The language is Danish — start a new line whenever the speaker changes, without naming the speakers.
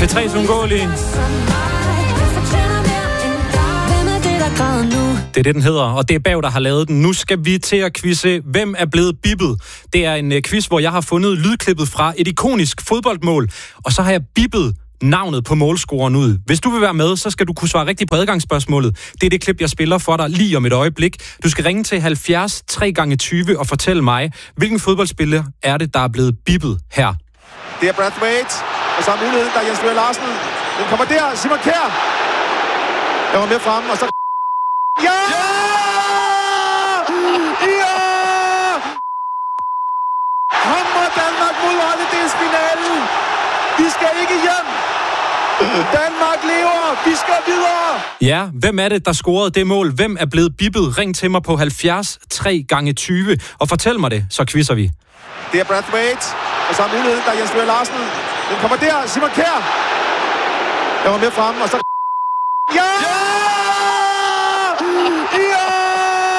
P3's Uundgåelige. Det er det, den hedder, og det er Bav, der har lavet den. Nu skal vi til at quizze, hvem er blevet bippet. Det er en quiz, hvor jeg har fundet lydklippet fra et ikonisk fodboldmål, og så har jeg bippet navnet på målscoreren ud. Hvis du vil være med, så skal du kunne svare rigtigt på adgangsspørgsmålet. Det er det klip, jeg spiller for dig lige om et øjeblik. Du skal ringe til 70 3x20 og fortælle mig, hvilken fodboldspiller er det, der er blevet bippet her.
Det er Brathwaite, og så er muligheden, der er Jens Løger Larsen. Den kommer der, Simon Kjær. Jeg var med frem, og så... Ja! Ja! Hammer Danmark mod ottendedelsfinalen. Vi skal ikke hjem. Danmark lever. Vi skal videre.
Ja, hvem er det, der scorede det mål? Hvem er blevet bippet? Ring til mig på 70 3x20 og fortæl mig det, så quizzer vi.
Det er Brathwaite, og så er muligheden, der er Jens Løger Larsen. Den kommer der, Simon Kjær. Jeg var med frem, og så...